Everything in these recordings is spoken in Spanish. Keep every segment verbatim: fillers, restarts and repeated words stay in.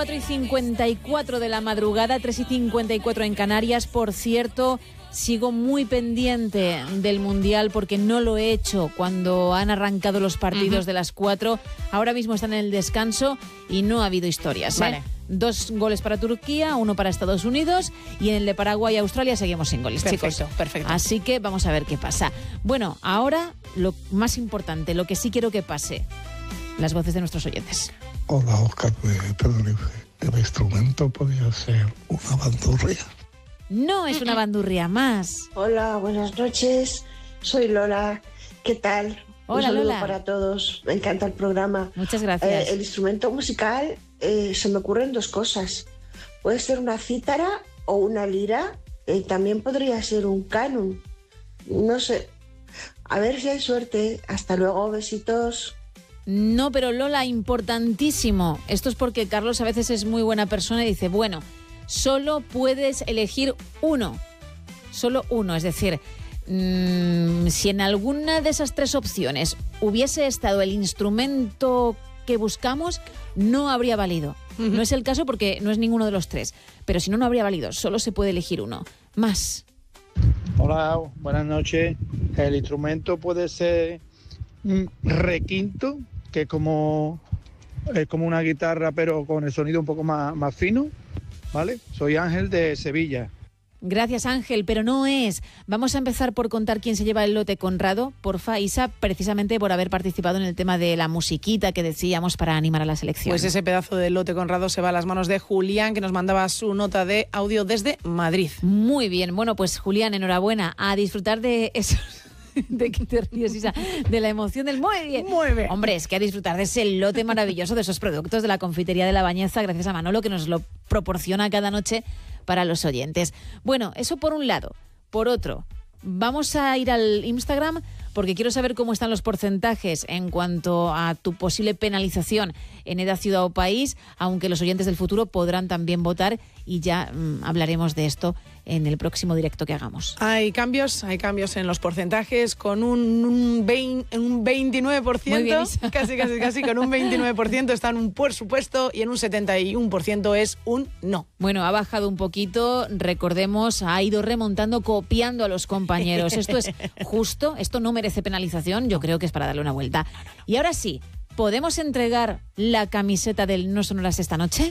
cuatro y cincuenta y cuatro de la madrugada, tres y cincuenta y cuatro en Canarias. Por cierto, sigo muy pendiente del Mundial porque no lo he hecho cuando han arrancado los partidos uh-huh. de las cuatro. Ahora mismo están en el descanso y no ha habido historias, ¿eh? Vale. Dos goles para Turquía, uno para Estados Unidos, y en el de Paraguay y Australia seguimos sin goles, perfecto, chicos. Perfecto. Así que vamos a ver qué pasa. Bueno, ahora lo más importante, lo que sí quiero que pase, las voces de nuestros oyentes. Hola, Oscar de Tenerife. El instrumento podría ser una bandurria. No es una bandurria más. Hola, buenas noches. Soy Lola. ¿Qué tal? Hola, Un saludo Lola. para todos. Me encanta el programa. Muchas gracias. Eh, el instrumento musical, eh, se me ocurren dos cosas. Puede ser una cítara o una lira. Eh, también podría ser un canon. No sé. A ver si hay suerte. Hasta luego, besitos. No, pero Lola, importantísimo. Esto es porque Carlos a veces es muy buena persona y dice, bueno, solo puedes elegir uno. Solo uno. Es decir, mmm, si en alguna de esas tres opciones hubiese estado el instrumento que buscamos, no habría valido. Uh-huh. No es el caso porque no es ninguno de los tres. Pero si no, no habría valido. Solo se puede elegir uno. Más. Hola, buenas noches. El instrumento puede ser un requinto, que es como, es como una guitarra, pero con el sonido un poco más, más fino, ¿vale? Soy Ángel de Sevilla. Gracias, Ángel, pero no es. Vamos a empezar por contar quién se lleva el lote Conrado. Porfa, Isa, precisamente por haber participado en el tema de la musiquita que decíamos para animar a la selección. Pues ese pedazo de lote Conrado se va a las manos de Julián, que nos mandaba su nota de audio desde Madrid. Muy bien. Bueno, pues Julián, enhorabuena. A disfrutar de esos... ¿De qué te ríes, Isa? De la emoción del muy bien. Muy bien. Hombre, es que a disfrutar de ese lote maravilloso de esos productos de la confitería de La Bañeza, gracias a Manolo, que nos lo proporciona cada noche para los oyentes. Bueno, eso por un lado. Por otro, vamos a ir al Instagram porque quiero saber cómo están los porcentajes en cuanto a tu posible penalización en edad, ciudad o país, aunque los oyentes del futuro podrán también votar y ya mmm, hablaremos de esto en el próximo directo que hagamos. Hay cambios, hay cambios en los porcentajes con un, un, veinte, un veintinueve por ciento, muy bien, casi, casi, casi, con un veintinueve por ciento está en un por supuesto y en un setenta y uno por ciento es un no. Bueno, ha bajado un poquito, recordemos, ha ido remontando, copiando a los compañeros. Esto es justo, esto no merece penalización, yo creo que es para darle una vuelta. Y ahora sí, ¿podemos entregar la camiseta del No Sonoras esta noche?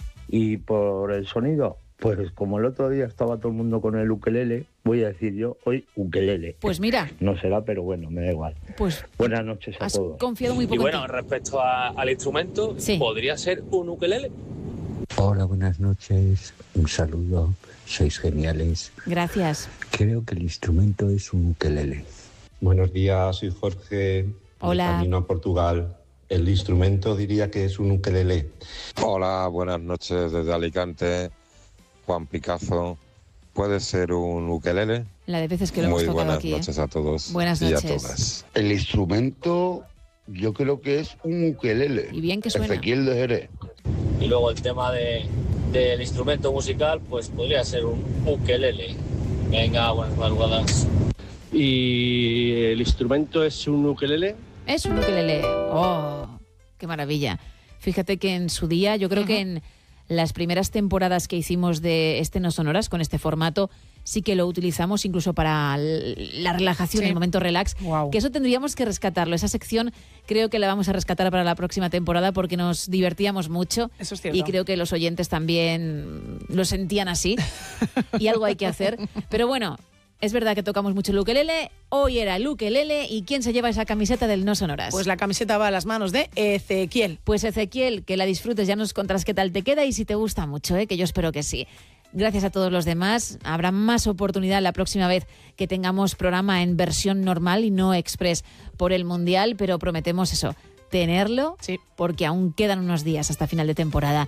Y por el sonido, pues como el otro día estaba todo el mundo con el ukelele, voy a decir yo hoy ukelele. Pues mira. No será, pero bueno, me da igual. Pues buenas noches a has todos. Confiado muy poco y bueno, en ti. respecto a, al instrumento, sí. ¿podría ser un ukelele? Hola, buenas noches. Un saludo. Sois geniales. Gracias. Creo que el instrumento es un ukelele. Buenos días, soy Jorge. Hola. De camino a Portugal. El instrumento diría que es un ukelele. Hola, buenas noches desde Alicante. Juan Picazo. ¿Puede ser un ukelele? La de veces que lo Muy hemos tocado buenas aquí. noches ¿eh? a todos. Buenas y noches. a todas. El instrumento, yo creo que es un ukelele. Y bien que suena. Ezequiel de Jerez. Y luego el tema de, del instrumento musical, pues podría ser un ukelele. Venga, buenas madrugadas. ¿Y el instrumento es un ukelele? Es un ukelele. ¡Oh! ¡Qué maravilla! Fíjate que en su día, yo creo uh-huh. que en las primeras temporadas que hicimos de este No Sonoras, con este formato, sí que lo utilizamos incluso para la relajación, sí. el momento relax, wow. que eso tendríamos que rescatarlo. Esa sección creo que la vamos a rescatar para la próxima temporada porque nos divertíamos mucho. Eso es cierto. Y creo que los oyentes también lo sentían así y algo hay que hacer. Pero bueno, es verdad que tocamos mucho el ukelele. Hoy era el ukelele. ¿Y quién se lleva esa camiseta del No Sonoras? Pues la camiseta va a las manos de Ezequiel. Pues Ezequiel, que la disfrutes, ya nos contarás qué tal te queda y si te gusta mucho, ¿eh? Que yo espero que sí. Gracias a todos los demás. Habrá más oportunidad la próxima vez que tengamos programa en versión normal y no express por el Mundial, pero prometemos eso, tenerlo, sí. porque aún quedan unos días hasta final de temporada.